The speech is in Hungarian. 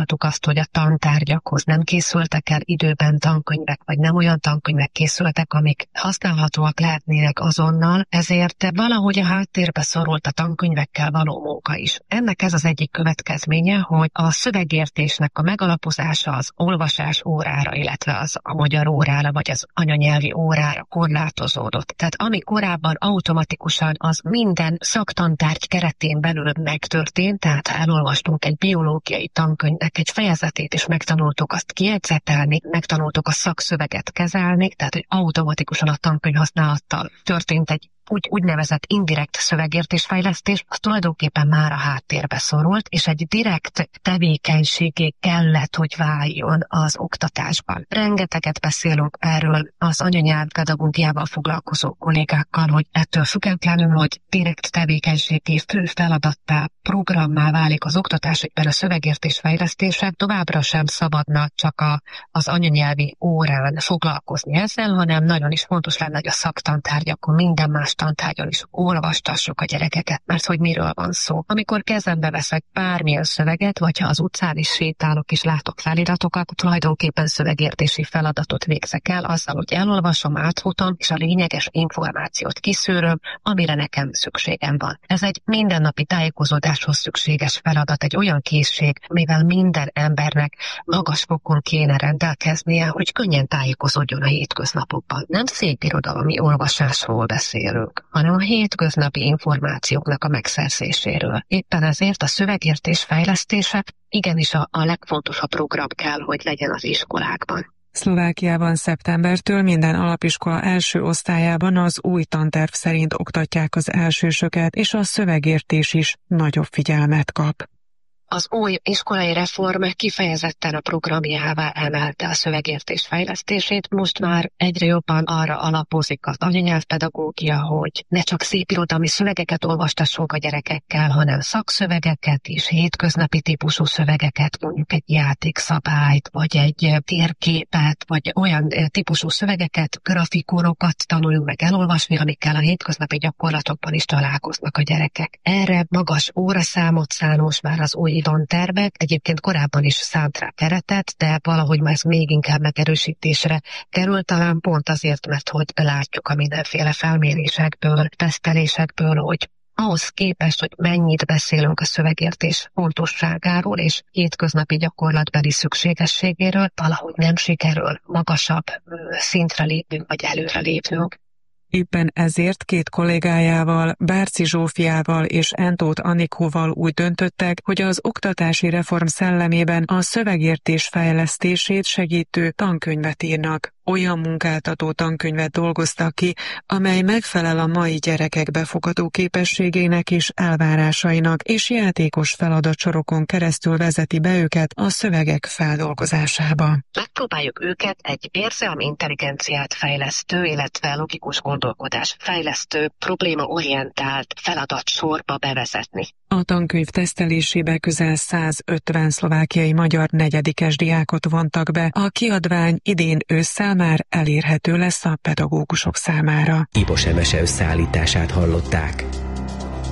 tapasztaltuk azt, hogy a tantárgyakhoz nem készültek el időben tankönyvek, vagy nem olyan tankönyvek készültek, amik használhatóak lehetnének azonnal, ezért valahogy a háttérbe szorult a tankönyvekkel való munka is. Ennek ez az egyik következménye, hogy a szövegértésnek a megalapozása az olvasás órára, illetve az a magyar órára, vagy az anyanyelvi órára korlátozódott. Tehát ami korábban automatikusan az minden szaktantárgy keretén belül megtörtént, tehát ha elolvastunk egy biológiai tankönyvnek egy fejezetét, és megtanultuk azt kijegyzetelni, megtanultuk a szakszöveget kezelni, tehát hogy automatikusan a tankönyv használattal történt egy úgynevezett indirekt szövegértésfejlesztés, az tulajdonképpen már a háttérbe szorult, és egy direkt tevékenységé kellett, hogy váljon az oktatásban. Rengeteget beszélünk erről az anyanyelv pedagógiával foglalkozó kollégákkal, hogy ettől függetlenül, hogy direkt tevékenységé fő feladattá, programmá válik az oktatás, egyben a szövegértés fejlesztése, továbbra sem szabadna csak az anyanyelvi órán foglalkozni ezzel, hanem nagyon is fontos lenne, hogy a szaktantárgyakon minden más tantárgyon is olvastassuk a gyerekeket, mert hogy miről van szó. Amikor kezembe veszek bármilyen szöveget, vagy ha az utcán is sétálok és látok feliratokat, tulajdonképpen szövegértési feladatot végzek el azzal, hogy elolvasom, átfutom, és a lényeges információt kiszűröm, amire nekem szükségem van. Ez egy mindennapi tájékozódáshoz szükséges feladat, egy olyan készség, mivel minden embernek magas fokon kéne rendelkeznie, hogy könnyen tájékozódjon a hétköznapokban. Nem szépirodalmi olvasásról beszélünk, hanem a hétköznapi információknak a megszerzéséről. Éppen ezért a szövegértés fejlesztése igenis a legfontosabb program kell, hogy legyen az iskolákban. Szlovákiában szeptembertől minden alapiskola első osztályában az új tanterv szerint oktatják az elsősöket, és a szövegértés is nagyobb figyelmet kap. Az új iskolai reform kifejezetten a programjává emelte a szövegértés fejlesztését. Most már egyre jobban arra alapozik az anyanyelvpedagógia, hogy ne csak szépirodalmi szövegeket olvastassunk a gyerekekkel, hanem szakszövegeket is, hétköznapi típusú szövegeket, mondjuk egy játékszabályt, vagy egy térképet, vagy olyan típusú szövegeket, grafikonokat tanuljunk meg elolvasni, amikkel a hétköznapi gyakorlatokban is találkoznak a gyerekek. Erre magas óraszámot szánós már az új tantervek, egyébként korábban is szánt rá keretet, de valahogy már ez még inkább megerősítésre került, talán pont azért, mert hogy látjuk a mindenféle felmérésekből, tesztelésekből, hogy ahhoz képest, hogy mennyit beszélünk a szövegértés fontosságáról és hétköznapi gyakorlatbeli szükségességéről, valahogy nem sikerül magasabb szintre lépnünk, vagy előre lépnünk. Éppen ezért két kollégájával, Bárci Zsófiával és Entóth Anikóval úgy döntöttek, hogy az oktatási reform szellemében a szövegértés fejlesztését segítő tankönyvet írnak. Olyan munkáltató tankönyvet dolgoztak ki, amely megfelel a mai gyerekek befogadó képességének és elvárásainak, és játékos feladatsorokon keresztül vezeti be őket a szövegek feldolgozásába. Megpróbáljuk őket egy érzelmi intelligenciát fejlesztő, illetve logikus gondolkodás fejlesztő, problémaorientált feladatsorba bevezetni. A tankönyv tesztelésébe közel 150 szlovákiai magyar negyedikes diákot vontak be. A kiadvány idén ősszel már elérhető lesz a pedagógusok számára. Ipos Emese összeállítását hallották.